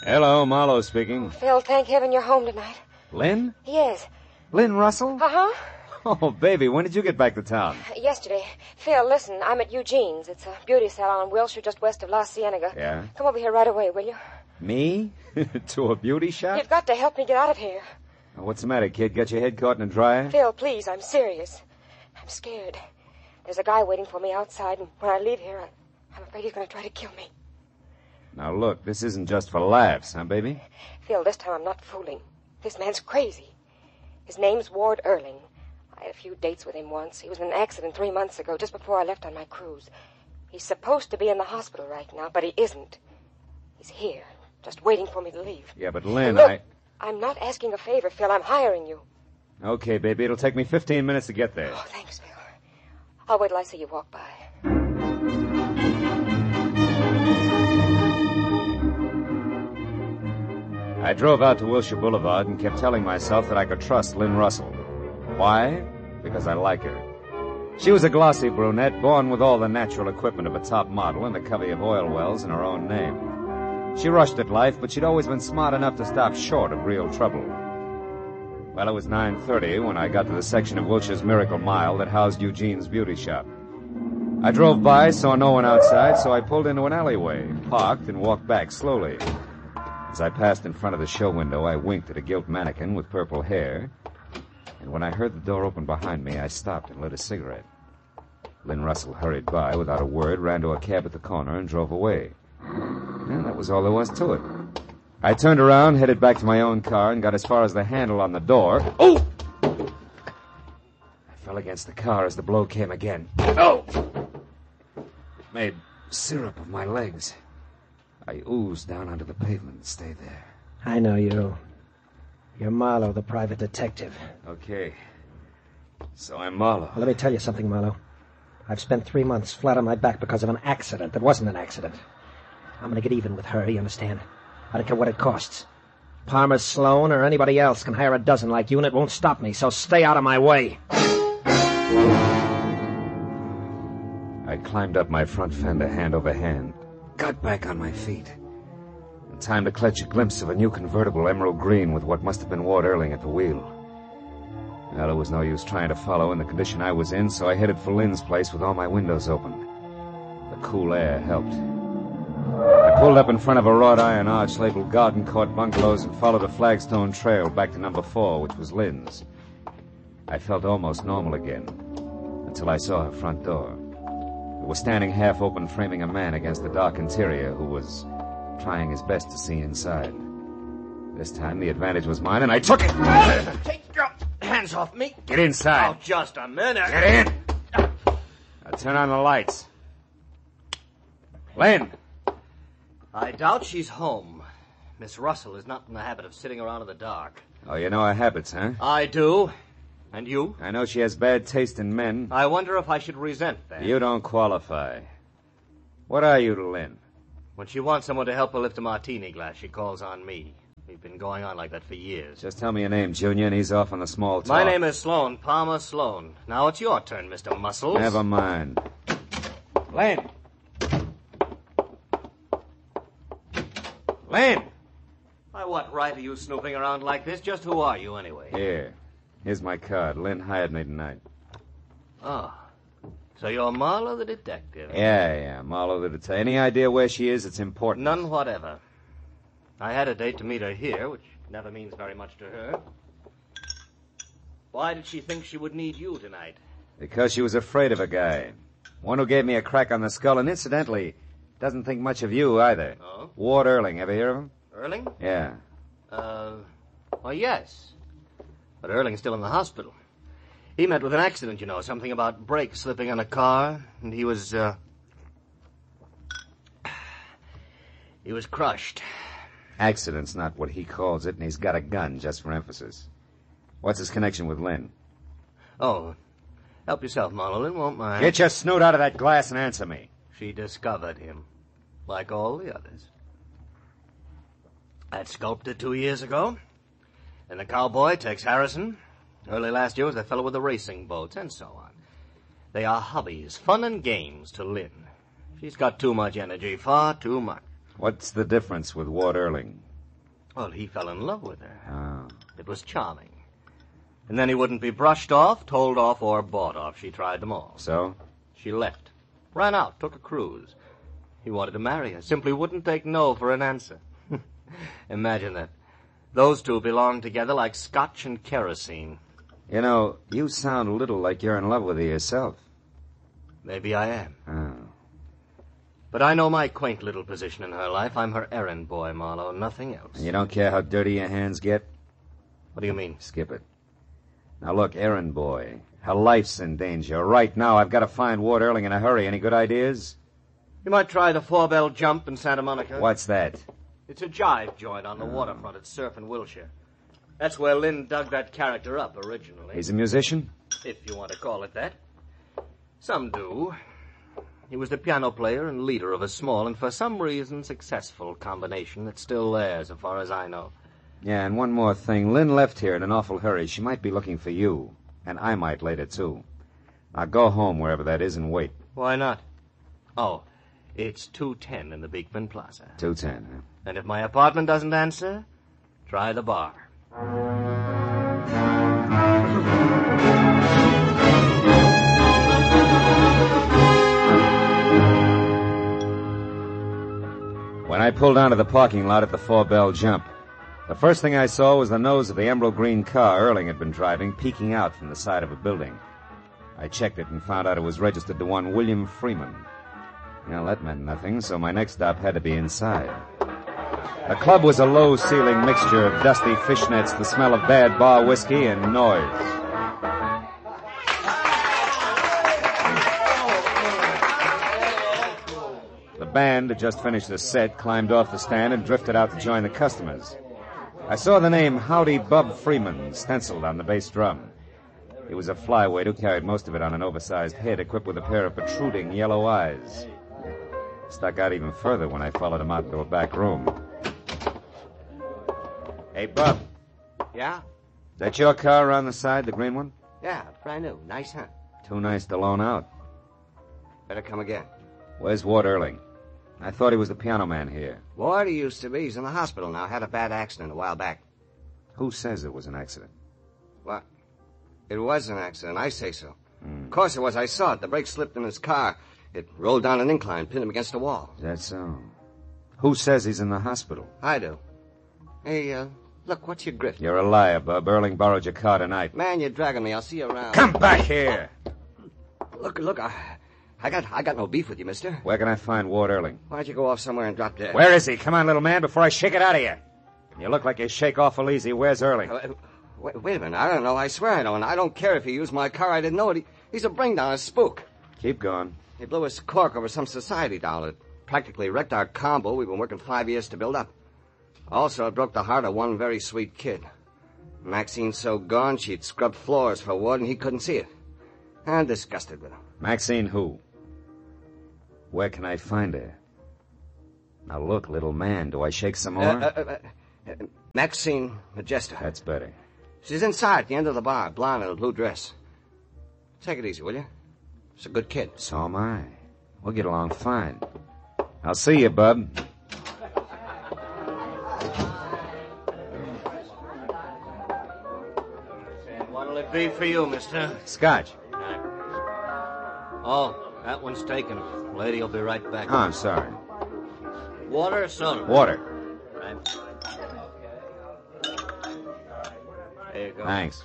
Hello, Marlowe speaking. Phil, thank heaven you're home tonight. Lynn? Yes. Lynn Russell? Uh-huh. Oh, baby, when did you get back to town? Yesterday. Phil, listen, I'm at Eugene's. It's a beauty salon in Wilshire just west of La Cienega. Yeah? Come over here right away, will you? Me? To a beauty shop? You've got to help me get out of here. What's the matter, kid? Got your head caught in a dryer? Phil, please, I'm serious. I'm scared. There's a guy waiting for me outside, and when I leave here, I'm afraid he's going to try to kill me. Now, look, this isn't just for laughs, huh, baby? Phil, this time I'm not fooling. This man's crazy. His name's Ward Erling. I had a few dates with him once. He was in an accident 3 months ago, just before I left on my cruise. He's supposed to be in the hospital right now, but he isn't. He's here, just waiting for me to leave. Yeah, but Lynn, Look, I'm not asking a favor, Phil. I'm hiring you. Okay, baby, it'll take me 15 minutes to get there. Oh, thanks, Phil. I'll wait till I see you walk by. I drove out to Wilshire Boulevard and kept telling myself that I could trust Lynn Russell. Why? Because I like her. She was a glossy brunette, born with all the natural equipment of a top model and a covey of oil wells in her own name. She rushed at life, but she'd always been smart enough to stop short of real trouble. Well, it was 9:30 when I got to the section of Wilshire's Miracle Mile that housed Eugene's beauty shop. I drove by, saw no one outside, so I pulled into an alleyway, parked, and walked back slowly. As I passed in front of the show window, I winked at a gilt mannequin with purple hair, and when I heard the door open behind me, I stopped and lit a cigarette. Lynn Russell hurried by without a word, ran to a cab at the corner, and drove away. And that was all there was to it. I turned around, headed back to my own car, and got as far as the handle on the door. Oh! I fell against the car as the blow came again. Oh! Made syrup of my legs. I oozed down onto the pavement and stayed there. I know you. You're Marlowe, the private detective. Okay. So I'm Marlowe. Well, let me tell you something, Marlowe. I've spent 3 months flat on my back because of an accident that wasn't an accident. I'm going to get even with her, you understand? I don't care what it costs. Palmer Sloan or anybody else can hire a dozen like you, and it won't stop me, so stay out of my way. I climbed up my front fender hand over hand, got back on my feet. In time to clutch a glimpse of a new convertible emerald green with what must have been Ward Erling at the wheel. Well, it was no use trying to follow in the condition I was in, so I headed for Lynn's place with all my windows open. The cool air helped. I pulled up in front of a wrought iron arch labeled Garden Court Bungalows and followed a flagstone trail back to number 4, which was Lynn's. I felt almost normal again, until I saw her front door. It was standing half open, framing a man against the dark interior who was trying his best to see inside. This time the advantage was mine, and I took it. Take your hands off me. Get inside. Oh, just a minute. Get in. Now turn on the lights. Lynn. I doubt she's home. Miss Russell is not in the habit of sitting around in the dark. Oh, you know her habits, huh? I do. And you? I know she has bad taste in men. I wonder if I should resent that. You don't qualify. What are you to Lynn? When she wants someone to help her lift a martini glass, she calls on me. We've been going on like that for years. Just tell me your name, Junior, and he's off on the small talk. My name is Sloan, Palmer Sloan. Now it's your turn, Mr. Muscles. Never mind. Lynn! Lynn! By what right are you snooping around like this? Just who are you, anyway? Here's my card. Lynn hired me tonight. Oh. So you're Marlowe the detective? Yeah, Marlowe the detective. Any idea where she is? It's important. None whatever. I had a date to meet her here, which never means very much to her. Why did she think she would need you tonight? Because she was afraid of a guy. One who gave me a crack on the skull, and incidentally, doesn't think much of you either. Oh? Ward Erling. Ever hear of him? Erling? Yeah. Well, yes. But Erling's still in the hospital. He met with an accident, you know, something about brakes slipping on a car, and he was crushed. Accident's not what he calls it, and he's got a gun, just for emphasis. What's his connection with Lynn? Oh, help yourself, Marlowe. Lynn won't mind. Get your snoot out of that glass and answer me. She discovered him, like all the others. That sculptor 2 years ago. And the cowboy, Tex Harrison. Early last year was the fellow with the racing boats, and so on. They are hobbies, fun and games to Lynn. She's got too much energy, far too much. What's the difference with Ward Erling? Well, he fell in love with her. Oh. It was charming. And then he wouldn't be brushed off, told off, or bought off. She tried them all. So? She left. Ran out, took a cruise. He wanted to marry her, simply wouldn't take no for an answer. Imagine that. Those two belonged together like scotch and kerosene. You know, you sound a little like you're in love with her yourself. Maybe I am. Oh. But I know my quaint little position in her life. I'm her errand boy, Marlowe, nothing else. And you don't care how dirty your hands get? What do you mean? Skip it. Now look, errand boy, her life's in danger. Right now, I've got to find Ward Earling in a hurry. Any good ideas? You might try the 4-bell jump in Santa Monica. What's that? It's a jive joint on the waterfront at Surf in Wilshire. That's where Lynn dug that character up originally. He's a musician? If you want to call it that. Some do. He was the piano player and leader of a small and for some reason successful combination that's still there, so far as I know. Yeah, and one more thing. Lynn left here in an awful hurry. She might be looking for you. And I might later, too. Now go home, wherever that is, and wait. Why not? Oh, it's 210 in the Beekman Plaza. 210, huh? And if my apartment doesn't answer, try the bar. When I pulled onto the parking lot at the 4-bell jump, the first thing I saw was the nose of the emerald green car Earling had been driving peeking out from the side of a building. I checked it and found out it was registered to one William Freeman. Well, that meant nothing, so my next stop had to be inside. The club was a low-ceiling mixture of dusty fishnets, the smell of bad bar whiskey, and noise. The band had just finished the set, climbed off the stand, and drifted out to join the customers. I saw the name Howdy Bub Freeman stenciled on the bass drum. He was a flyweight who carried most of it on an oversized head equipped with a pair of protruding yellow eyes. Stuck out even further when I followed him out into a back room. Hey, Bub. Yeah? That your car around the side, the green one? Yeah, brand new. Nice, huh? Too nice to loan out. Better come again. Where's Ward Earling? I thought he was the piano man here. Ward, he used to be. He's in the hospital now. Had a bad accident a while back. Who says it was an accident? What? It was an accident. I say so. Of course it was. I saw it. The brake slipped in his car. It rolled down an incline, pinned him against a wall. That's so. Who says he's in the hospital? I do. Hey, look, what's your grift? You're a liar, Bub. Earling borrowed your car tonight. Man, you're dragging me. I'll see you around. Come back here! Look, I got no beef with you, mister. Where can I find Ward Earling? Why don't you go off somewhere and drop dead? Where is he? Come on, little man, before I shake it out of you. You look like you shake awful easy. Where's Earling? Wait a minute. I don't know. I swear I don't. I don't care if he used my car. I didn't know it. He's a bring-down, a spook. Keep going. He blew his cork over some society doll. It practically wrecked our combo we've been working 5 years to build up. Also, it broke the heart of one very sweet kid. Maxine's so gone, she'd scrubbed floors for Ward, and he couldn't see it. I'm disgusted with him. Maxine who? Where can I find her? Now look, little man, do I shake some more? Maxine Majesta. That's better. She's inside at the end of the bar, blonde in a blue dress. Take it easy, will you? She's a good kid. So am I. We'll get along fine. I'll see you, Bub. What'll it be for you, mister? Scotch. Oh, that one's taken. Lady will be right back. Oh, I'm sorry. Water or soda? Water. Right. There you go. Thanks.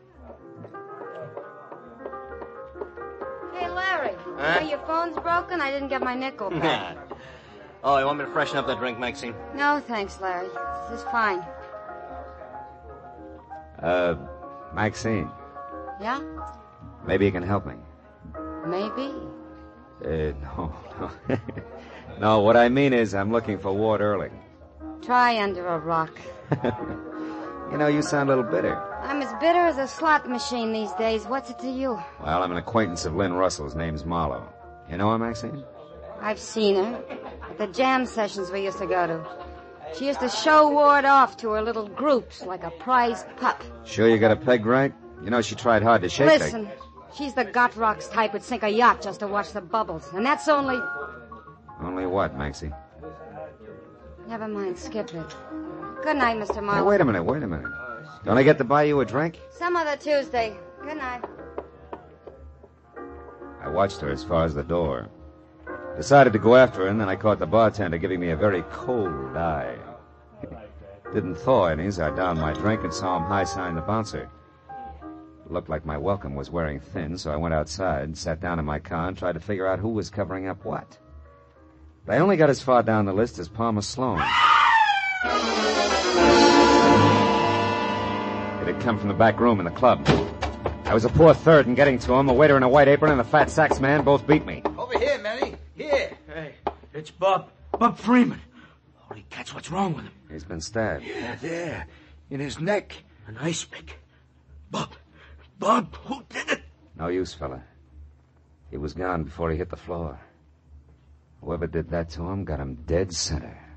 Hey, Larry. Huh? Your phone's broken? I didn't get my nickel back. Oh, you want me to freshen up that drink, Maxine? No, thanks, Larry. This is fine. Maxine, Yeah? maybe you can help me. Maybe. No. No, what I mean is I'm looking for Ward Earling. Try under a rock. You know, you sound a little bitter. I'm as bitter as a slot machine these days. What's it to you? Well, I'm an acquaintance of Lynn Russell's. Name's Marlowe. You know her, Maxine? I've seen her at the jam sessions we used to go to. She used to show Ward off to her little groups like a prize pup. Sure you got it pegged right? You know, she tried hard to shake Listen, she's the got rocks type who'd sink a yacht just to watch the bubbles. And that's only... Only what, Maxie? Never mind, skip it. Good night, Mr. Hey, Marlowe. wait a minute. Don't I get to buy you a drink? Some other Tuesday. Good night. I watched her as far as the door. Decided to go after her, and then I caught the bartender giving me a very cold eye. Didn't thaw any as I downed my drink and saw him high-sign the bouncer. It looked like my welcome was wearing thin, so I went outside, sat down in my car, and tried to figure out who was covering up what. But I only got as far down the list as Palmer Sloan. It had come from the back room in the club. I was a poor third in getting to him. A waiter in a white apron and a fat sax man both beat me. Over here, Manny. Here. Hey, it's Bob. Bob Freeman. Holy cats, what's wrong with him? He's been stabbed. Yeah, there. In his neck. An ice pick. Bob, who did it? No use, fella. He was gone before he hit the floor. Whoever did that to him got him dead center.